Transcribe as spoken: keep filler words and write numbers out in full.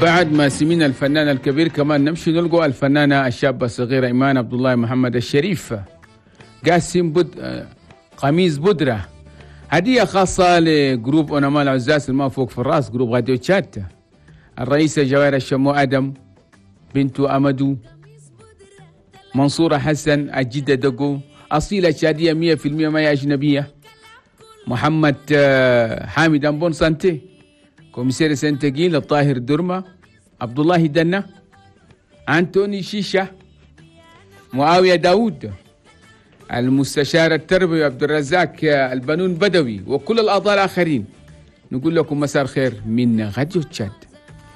بعد ما سمينا الفنان الكبير كمان نمشي نلقوا الفنانة الشابة الصغيرة إيمان عبد الله محمد الشريف قاسم بود قميص بودرة، هدية خاصة لجروب أوناما العزاز الما فوق في الراس، جروب غاديو تشات، الرئيسة جويرة الشمو أدم، بنته أمدو، منصورة حسن، الجدة دقو، أصيلة شادية مية في المية ما هي أجنبية، محمد حامد أمبون سانتي، كوميسير سنتقيل، الطاهر درمة، عبد الله دنة، أنتوني شيشة، معاوية داود، المستشار التربوي عبد الرزاق البنون بدوي، وكل الأعضاء الآخرين. نقول لكم مساء الخير من غاديو تشات.